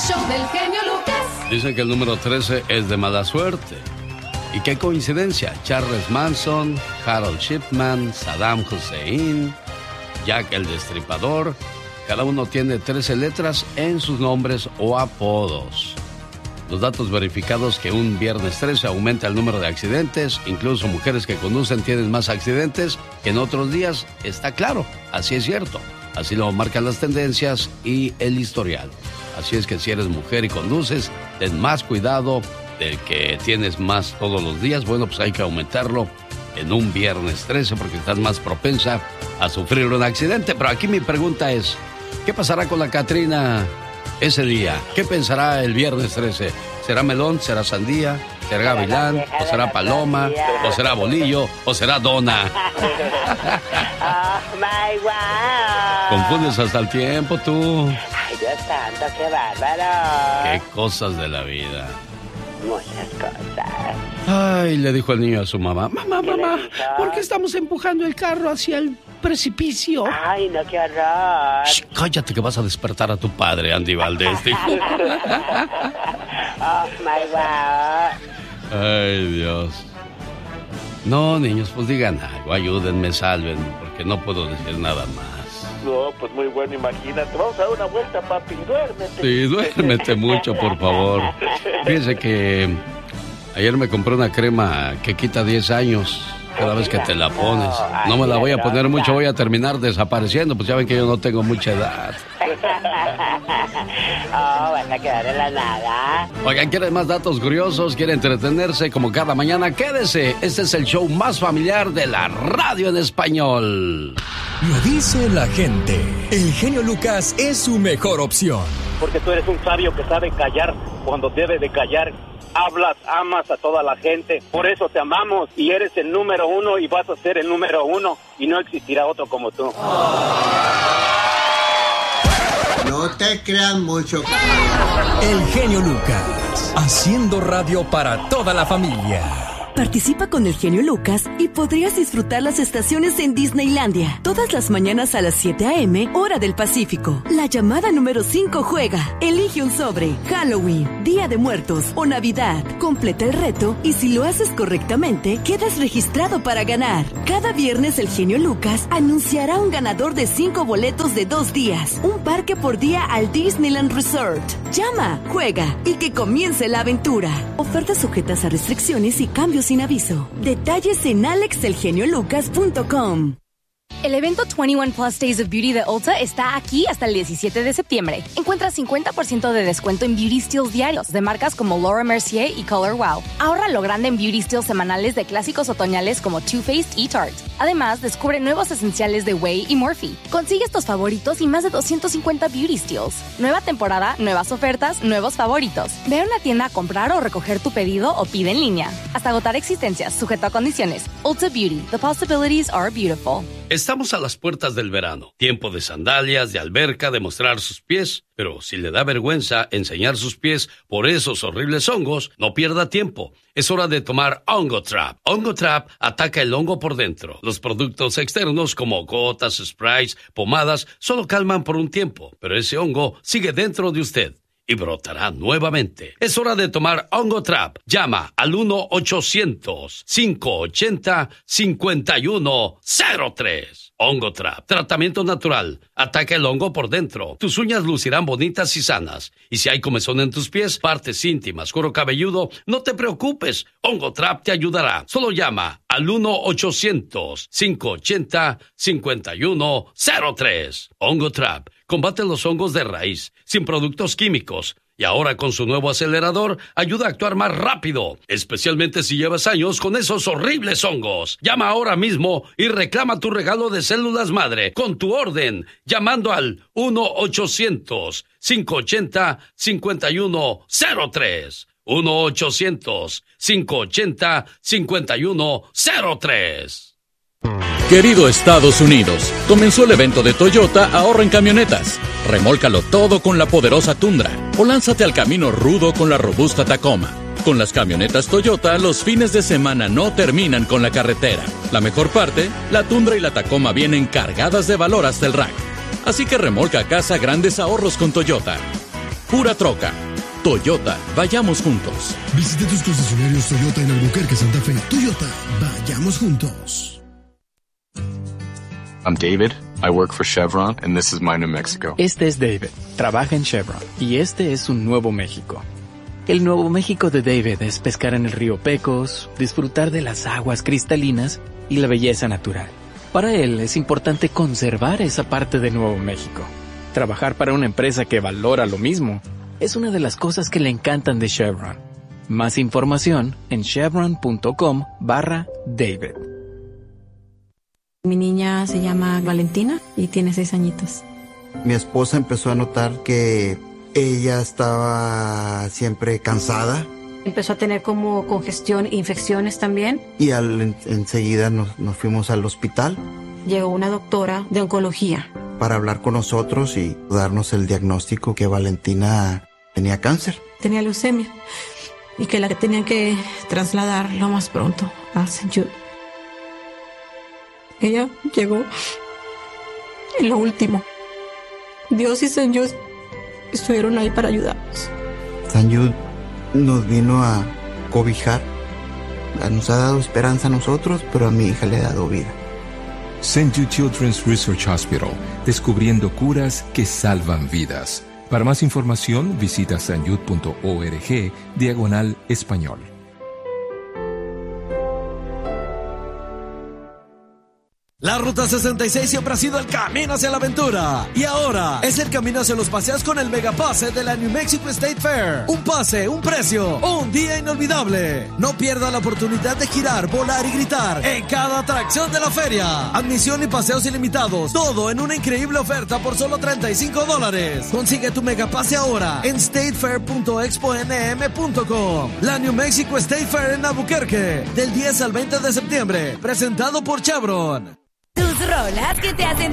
show del genio Lucas. Dicen que el número 13 es de mala suerte. Y qué coincidencia, Charles Manson, Harold Shipman, Saddam Hussein, Jack el Destripador, cada uno tiene 13 letras en sus nombres o apodos. Los datos verificados que un viernes 13 aumenta el número de accidentes, incluso mujeres que conducen tienen más accidentes que en otros días, está claro, así es cierto. Así lo marcan las tendencias y el historial. Así es que si eres mujer y conduces, ten más cuidado del que tienes más todos los días. Bueno, pues hay que aumentarlo en un viernes 13 porque estás más propensa a sufrir un accidente. Pero aquí mi pregunta es, ¿qué pasará con la Catrina ese día? ¿Qué pensará el viernes 13? ¿Será melón? ¿Será sandía? ¿Será gavilán? ¿O será paloma? ¿O será bolillo? ¿O será dona? Oh, my wow. Confundes hasta el tiempo, tú. Ay, Dios santo, qué bárbaro. Qué cosas de la vida. Muchas cosas. Ay, le dijo el niño a su mamá. Mamá, mamá, ¿por qué estamos empujando el carro hacia el precipicio? Ay, no, qué horror. Shh, cállate que vas a despertar a tu padre, Andy Valdés. Oh, my wow. Ay, Dios. No, niños, pues digan algo, ayúdenme, sálvenme, porque no puedo decir nada más. No, pues muy bueno, imagínate. Vamos a dar una vuelta, papi, duérmete. Sí, duérmete mucho, por favor. Fíjense que ayer me compré una crema que quita 10 años cada vez que te la pones. No me la voy a poner mucho, voy a terminar desapareciendo, pues ya ven que yo no tengo mucha edad. Oh, vas a quedar en la nada. Oigan, ¿quieren más datos curiosos? ¿Quieren entretenerse como cada mañana? Quédese, este es el show más familiar de la radio en español. Lo dice la gente. El genio Lucas es su mejor opción. Porque tú eres un sabio que sabe callar cuando debe de callar. Hablas, amas a toda la gente. Por eso te amamos y eres el número uno y vas a ser el número uno y no existirá otro como tú. No te creas mucho. El genio Lucas, haciendo radio para toda la familia. Participa con el genio Lucas y podrías disfrutar las estaciones en Disneylandia. Todas las mañanas a las 7 a.m., hora del Pacífico. La llamada número 5 juega. Elige un sobre, Halloween, Día de Muertos o Navidad. Completa el reto y si lo haces correctamente, quedas registrado para ganar. Cada viernes el genio Lucas anunciará un ganador de 5 boletos de 2 días. Un parque por día al Disneyland Resort. Llama, juega y que comience la aventura. Ofertas sujetas a restricciones y cambios sin aviso. Detalles en alexelgeniolucas.com. El evento 21 Plus Days of Beauty de Ulta está aquí hasta el 17 de septiembre. Encuentra 50% de descuento en beauty steals diarios de marcas como Laura Mercier y Color Wow. Ahorra lo grande en beauty steals semanales de clásicos otoñales como Too Faced y Tarte. Además, descubre nuevos esenciales de Way y Morphe. Consigue estos favoritos y más de 250 beauty steals. Nueva temporada, nuevas ofertas, nuevos favoritos. Ve a una tienda a comprar o recoger tu pedido o pide en línea. Hasta agotar existencias, sujeto a condiciones. Ulta Beauty, the possibilities are beautiful. Estamos a las puertas del verano. Tiempo de sandalias, de alberca, de mostrar sus pies. Pero si le da vergüenza enseñar sus pies por esos horribles hongos, no pierda tiempo. Es hora de tomar Hongo Trap. Hongo Trap ataca el hongo por dentro. Los productos externos como gotas, sprays, pomadas, solo calman por un tiempo. Pero ese hongo sigue dentro de usted y brotará nuevamente. Es hora de tomar Hongo Trap. Llama al 1-800-580-5103. Hongo Trap. Tratamiento natural. Ataca el hongo por dentro. Tus uñas lucirán bonitas y sanas. Y si hay comezón en tus pies, partes íntimas, cuero cabelludo, no te preocupes. Hongo Trap te ayudará. Solo llama al 1-800-580-5103. Hongo Trap. Combate los hongos de raíz, sin productos químicos. Y ahora con su nuevo acelerador, ayuda a actuar más rápido, especialmente si llevas años con esos horribles hongos. Llama ahora mismo y reclama tu regalo de células madre con tu orden, llamando al 1-800-580-5103. 1-800-580-5103. Querido Estados Unidos, comenzó el evento de Toyota Ahorra en Camionetas. Remólcalo todo con la poderosa Tundra o lánzate al camino rudo con la robusta Tacoma. Con las camionetas Toyota, los fines de semana no terminan con la carretera. La mejor parte, la Tundra y la Tacoma vienen cargadas de valor hasta el rack. Así que remolca a casa grandes ahorros con Toyota. Pura troca. Toyota, vayamos juntos. Visita tus concesionarios Toyota en Albuquerque, Santa Fe. Toyota, vayamos juntos. I'm David. I work for Chevron, and this is my New Mexico. Este es David. Trabaja en Chevron, y este es un Nuevo México. El Nuevo México de David es pescar en el río Pecos, disfrutar de las aguas cristalinas y la belleza natural. Para él es importante conservar esa parte de Nuevo México. Trabajar para una empresa que valora lo mismo es una de las cosas que le encantan de Chevron. Más información en chevron.com/David. Mi niña se llama Valentina y tiene 6 añitos. Mi esposa empezó a notar que ella estaba siempre cansada. Empezó a tener como congestión e infecciones también. Y enseguida nos fuimos al hospital. Llegó una doctora de oncología para hablar con nosotros y darnos el diagnóstico que Valentina tenía cáncer. Tenía leucemia y que la tenían que trasladar lo más pronto a St. Jude. Ella llegó en lo último. Dios y St. Jude estuvieron ahí para ayudarnos. St. Jude nos vino a cobijar. Nos ha dado esperanza a nosotros, pero a mi hija le ha dado vida. St. Jude Children's Research Hospital, descubriendo curas que salvan vidas. Para más información, visita sanjud.org/español. La Ruta 66 siempre ha sido el camino hacia la aventura. Y ahora es el camino hacia los paseos con el megapase de la New Mexico State Fair. Un pase, un precio, un día inolvidable. No pierda la oportunidad de girar, volar y gritar en cada atracción de la feria. Admisión y paseos ilimitados. Todo en una increíble oferta por solo $35. Consigue tu megapase ahora en statefair.exponm.com. La New Mexico State Fair en Albuquerque, del 10 al 20 de septiembre. Presentado por Chevron. Tus rolas que te hacen